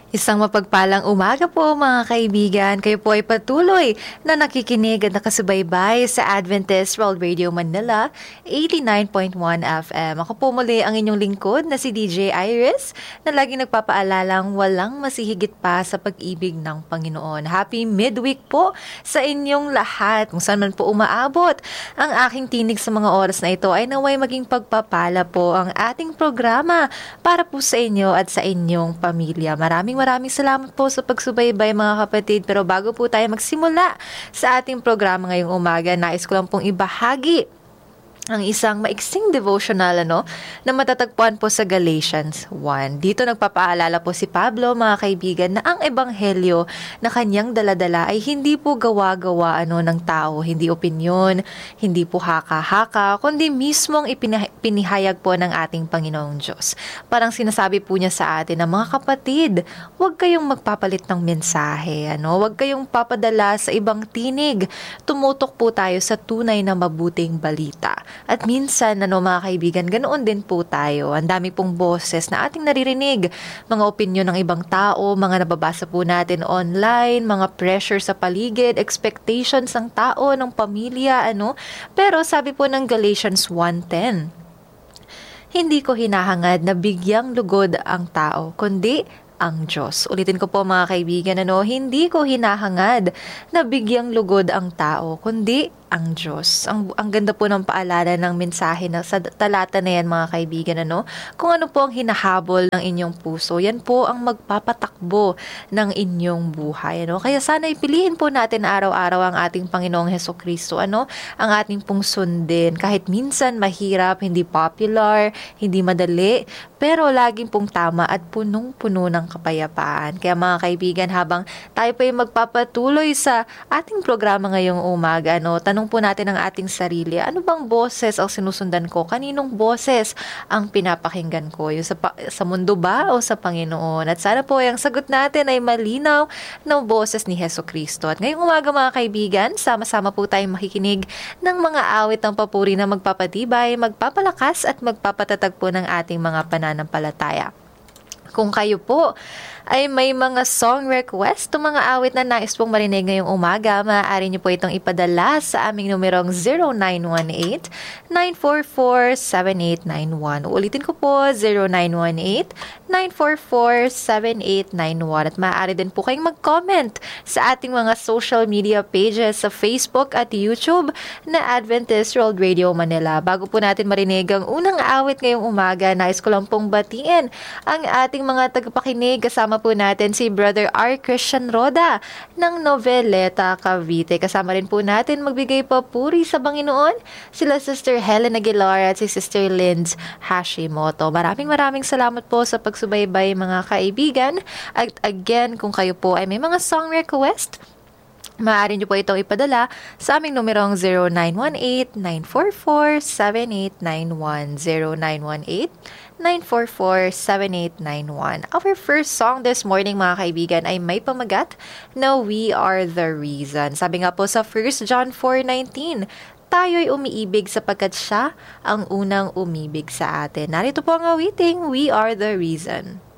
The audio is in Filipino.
Isang mapagpalang umaga po mga kaibigan. Kayo po ay patuloy na nakikinig at nakasubaybay sa Adventist World Radio Manila 89.1 FM. Ako po muli ang inyong lingkod na si DJ Iris na laging nagpapaalalang walang masihigit pa sa pag-ibig ng Panginoon. Happy midweek po sa inyong lahat. Kung saan man po umaabot ang aking tinig sa mga oras na ito ay naway maging pagpapala po ang ating programa para po sa inyo at sa inyong pamilya. Maraming salamat po sa pagsubaybay mga kapatid. Pero bago po tayo magsimula sa ating programa ngayong umaga, nais ko lang pong ibahagi ang isang maiksing devotional na matatagpuan po sa Galatians 1. Dito nagpapaalala po si Pablo, mga kaibigan, na ang ebanghelyo na kanyang daladala ay hindi po gawa-gawa ng tao, hindi opinyon, hindi po haka-haka, kundi mismong pinihayag po ng ating Panginoong Diyos. Parang sinasabi po niya sa atin na mga kapatid, huwag kayong magpapalit ng mensahe, huwag kayong papadala sa ibang tinig. Tumutok po tayo sa tunay na mabuting balita. At minsan, mga kaibigan, ganoon din po tayo. Ang dami pong boses na ating naririnig. Mga opinyon ng ibang tao, mga nababasa po natin online, mga pressure sa paligid, expectations ng tao, ng pamilya, Pero sabi po ng Galatians 1:10, hindi ko hinahangad na bigyang lugod ang tao, kundi ang Diyos. Ulitin ko po mga kaibigan, hindi ko hinahangad na bigyang lugod ang tao, kundi ang Diyos. Ang ganda po ng paalala ng mensahe na sa talata na yan mga kaibigan, kung ano po ang hinahabol ng inyong puso, yan po ang magpapatakbo ng inyong buhay, Kaya sana ipiliin po natin araw-araw ang ating Panginoong Hesukristo, ang ating pong sundin. Kahit minsan mahirap, hindi popular, hindi madali, pero laging pong tama at punong-puno ng kapayapaan. Kaya mga kaibigan, habang tayo po ay magpapatuloy sa ating programa ngayong umaga, tanong po natin ang ating sarili, ano bang boses ang sinusundan ko? Kaninong boses ang pinapakinggan ko? Yung sa mundo ba o sa Panginoon? At sana po ang sagot natin ay malinaw ng boses ni Hesukristo. At ngayong umaga mga kaibigan, sama-sama po tayong makikinig ng mga awit ng papuri na magpapatibay, magpapalakas at magpapatatag po ng ating mga pananampalataya. Kung kayo po ay may mga song request o mga awit na nais pong marinig ngayong umaga, maaari niyo po itong ipadala sa aming numerong 0918-944-7891. Ulitin ko po, 0918-944-7891. At maaari din po kayong mag-comment sa ating mga social media pages sa Facebook at YouTube na Adventist World Radio Manila. Bago po natin marinig ang unang awit ngayong umaga, nais ko lang pong batiin ang ating mga tagapakinig. Kasama po natin si Brother R. Christian Roda ng Noveleta, Cavite. Kasama rin po natin magbigay papuri sa Panginoon sila Sister Helen Aguilar at si Sister Linz Hashimoto. Maraming salamat po sa pagsubaybay mga kaibigan. At again, kung kayo po ay may mga song request, maaari niyo po itong ipadala sa aming numerong 0918-944-7891. 0918-944-7891. Our first song this morning mga kaibigan ay may pamagat na We Are the Reason. Sabi nga po sa 1 John 4:19, tayo'y umiibig sapagkat siya ang unang umibig sa atin. Narito po ang awiting We Are the Reason.